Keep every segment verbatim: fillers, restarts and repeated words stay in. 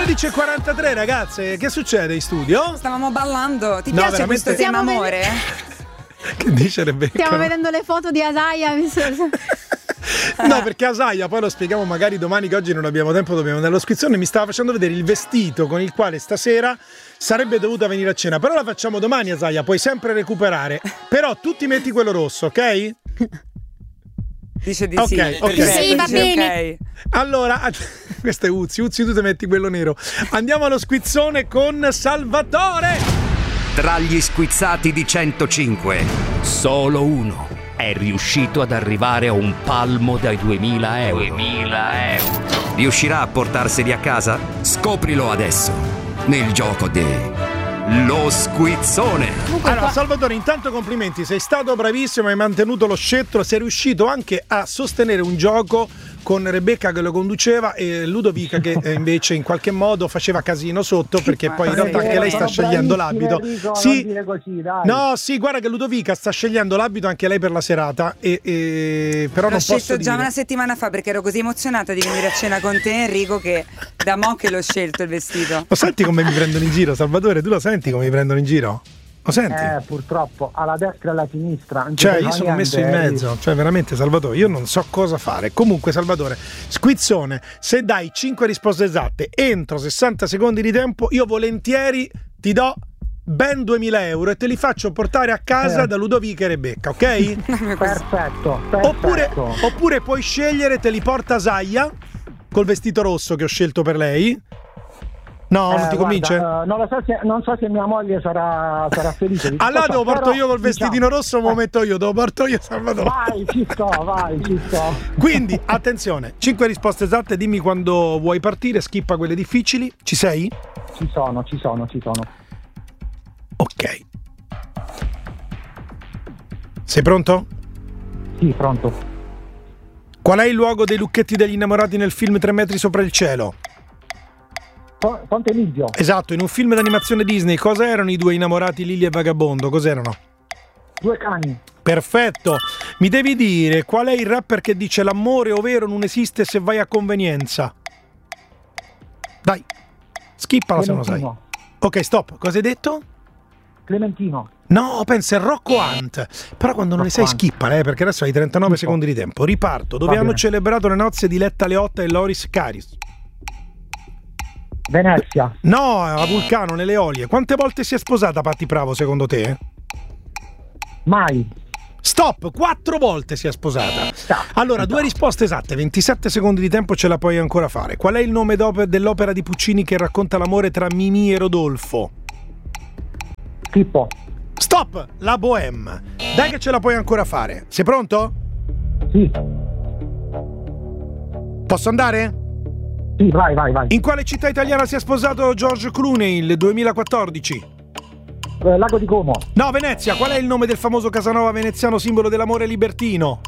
undici e quarantatré, ragazze, che succede in studio? Stavamo ballando. Ti No, piace veramente? questo tema Stiamo amore? Che dice Rebecca? Stiamo vedendo le foto di Asaia. No, perché Asaia, poi lo spieghiamo magari domani, che oggi non abbiamo tempo, dobbiamo andare allo squizzone. Mi stava facendo vedere il vestito con il quale stasera sarebbe dovuta venire a cena. Però la facciamo domani, Asaia, puoi sempre recuperare. Però tu ti metti quello rosso, ok? Dice di Ok, sì. ok. Perfetto, Sì, va dice bene. ok. Allora, questo è Uzzi, Uzzi tu ti metti quello nero. Andiamo allo squizzone con Salvatore. Tra gli squizzati di centocinque, solo uno è riuscito ad arrivare a un palmo dai duemila euro. duemila euro. Riuscirà a portarseli a casa? Scoprilo adesso, nel gioco de Lo Squizzone. Allora, Salvatore, intanto complimenti, sei stato bravissimo, hai mantenuto lo scettro, sei riuscito anche a sostenere un gioco con Rebecca che lo conduceva e Ludovica che eh, invece in qualche modo faceva casino sotto, perché poi in realtà anche lei sta scegliendo l'abito. Enrico, Sì. non dire così, dai. No, sì, guarda che Ludovica sta scegliendo l'abito anche lei per la serata e, e però L'ho non scelto posso già dire. una settimana fa perché ero così emozionata di venire a cena con te, Enrico, che da mo' che l'ho scelto il vestito. Lo senti come mi prendono in giro, Salvatore? Tu lo senti come mi prendono in giro? Lo senti? Eh, purtroppo, alla destra e alla sinistra. Non ci Cioè, fa io sono niente, messo in eh. mezzo, cioè veramente Salvatore, io non so cosa fare. Comunque, Salvatore, squizzone, se dai cinque risposte esatte entro sessanta secondi di tempo, io volentieri ti do ben duemila euro e te li faccio portare a casa Eh. da Ludovica e Rebecca, ok? Perfetto, perfetto. Oppure, oppure puoi scegliere, te li porta Asaia col vestito rosso che ho scelto per lei. No, Eh, non ti guarda, convince? eh, non lo so se, non so se mia moglie sarà, sarà felice. di Allora questo, te lo porto però, io col vestitino diciamo, rosso, me lo metto io, te lo porto io, Salvatore. Vai, ci sto, vai, ci sto. Quindi, attenzione, cinque risposte esatte, dimmi quando vuoi partire, skippa quelle difficili. Ci sei? Ci sono, ci sono, ci sono. Ok. Sei pronto? Sì, pronto. Qual è il luogo dei lucchetti degli innamorati nel film Tre metri sopra il cielo? Po- Ponte Milvio, Esatto, in un film d'animazione Disney, cosa erano i due innamorati Lily e Vagabondo? Cos'erano? due cani. Perfetto. Mi devi dire qual è il rapper che dice l'amore ovvero non esiste se vai a convenienza? Dai, skippala se non lo sai. Clementino. Ok, stop. Cosa hai detto? Clementino. No, pensa, è Rocco Hunt. Però quando non le sai Rocco Hunt. skippala, eh, perché adesso hai trentanove Schifo. secondi di tempo. Riparto. Dove Va hanno bene. celebrato le nozze di Letta Leotta e Loris Caris? Venezia. No, a Vulcano, nelle Eolie. Quante volte si è sposata Patti Bravo, secondo te? Mai. Stop, quattro volte si è sposata. Allora, due risposte esatte, ventisette secondi di tempo ce la puoi ancora fare. Qual è il nome d'op- dell'opera di Puccini che racconta l'amore tra Mimì e Rodolfo? Tipo. Stop, la Bohème. Dai che ce la puoi ancora fare. Sei pronto? Sì. Posso andare? Sì, vai, vai, vai. In quale città italiana si è sposato George Clooney il duemilaquattordici? Eh, Lago di Como. No, Venezia. Qual è il nome del famoso Casanova veneziano simbolo dell'amore libertino?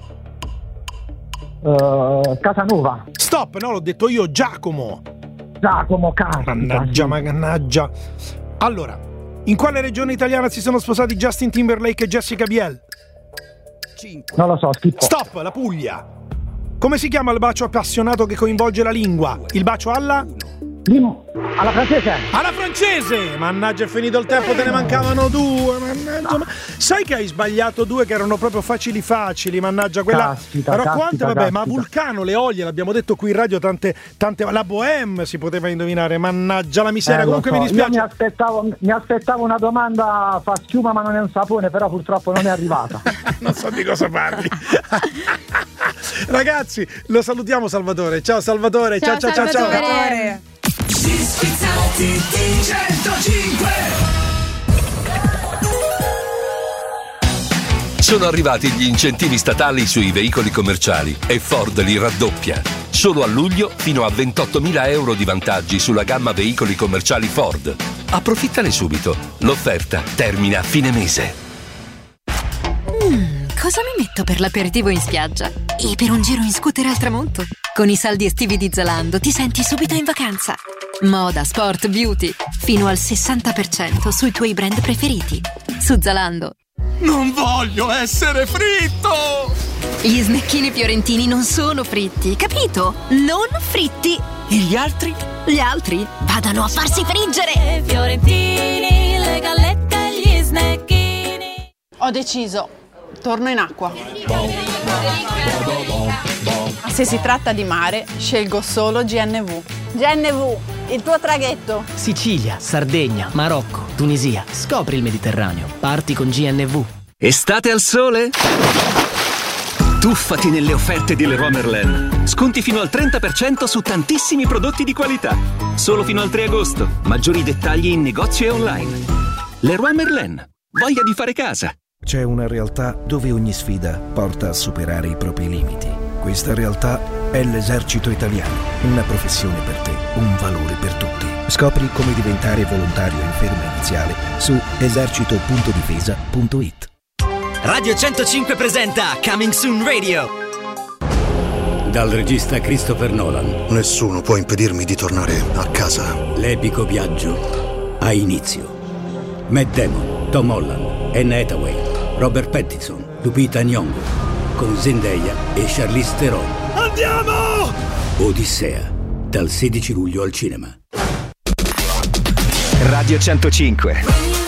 Eh, Casanova. Stop, no, l'ho detto io, Giacomo. Giacomo, Casa. Mannaggia, mannaggia. Allora, in quale regione italiana si sono sposati Justin Timberlake e Jessica Biel? Non lo so, schifo. Stop, la Puglia. Come si chiama il bacio appassionato che coinvolge la lingua? Il bacio alla? Limo. Alla francese. Alla francese! Mannaggia, è finito il tempo, te ne mancavano due. Mannaggia, ma... sai che hai sbagliato due che erano proprio facili facili, mannaggia quella. Caspita, Però caspita, quante, vabbè, caspita. ma Vulcano, le Eolie, l'abbiamo detto qui in radio tante, tante. La Bohème si poteva indovinare, mannaggia la miseria. Eh, lo Comunque so. mi dispiace. Io mi aspettavo, mi aspettavo una domanda fa schiuma ma non è un sapone, però purtroppo non è arrivata. Non so di cosa parli. Ragazzi, lo salutiamo Salvatore. Ciao Salvatore, ciao ciao ciao. ciao. Salvatore. Gli squizzati di centocinque. Sono arrivati gli incentivi statali sui veicoli commerciali e Ford li raddoppia. Solo a luglio fino a ventottomila euro di vantaggi sulla gamma veicoli commerciali Ford. Approfittane subito. L'offerta termina a fine mese. Mm, cosa mi metto per l'aperitivo in spiaggia? E per un giro in scooter al tramonto? Con i saldi estivi di Zalando ti senti subito in vacanza. Moda, sport, beauty, fino al sessanta per cento sui tuoi brand preferiti. Su Zalando. Non voglio essere fritto! Gli snecchini fiorentini non sono fritti, capito? Non fritti! E gli altri? Gli altri vadano a farsi friggere. Fiorentini, le gallette e gli snecchini. Ho deciso, torno in acqua. Se si tratta di mare, scelgo solo G N V. G N V, il tuo traghetto. Sicilia, Sardegna, Marocco, Tunisia. Scopri il Mediterraneo. Parti con G N V. Estate al sole? Tuffati nelle offerte di Leroy Merlin. Sconti fino al trenta per cento su tantissimi prodotti di qualità. Solo fino al tre agosto. Maggiori dettagli in negozio e online. Leroy Merlin. Voglia di fare casa. C'è una realtà dove ogni sfida porta a superare i propri limiti. Questa realtà è l'Esercito Italiano. Una professione per te, un valore per tutti. Scopri come diventare volontario in ferma iniziale su esercito punto difesa punto it. Radio centocinque presenta Coming Soon Radio. Dal regista Christopher Nolan. Nessuno può impedirmi di tornare a casa. L'epico viaggio ha inizio. Matt Damon, Tom Holland, Anne Hathaway, Robert Pattinson, Lupita Nyong'o, con Zendaya e Charlize Theron. Andiamo! Odissea, dal sedici luglio al cinema. Radio centocinque.